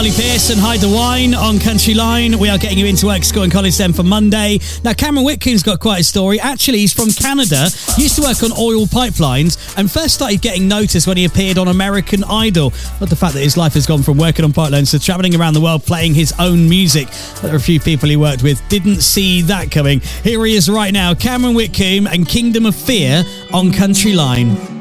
Ollie Pearce and Hyde the Wine on Country Line. We are getting you into work, school and college then for Monday. Now, Cameron Whitcomb's got quite a story. Actually, he's from Canada, used to work on oil pipelines, and first started getting noticed when he appeared on American Idol. But the fact that his life has gone from working on pipelines to travelling around the world playing his own music. There are a few people he worked with didn't see that coming. Here he is right now, Cameron Whitcomb and Kingdom of Fear on Country Line.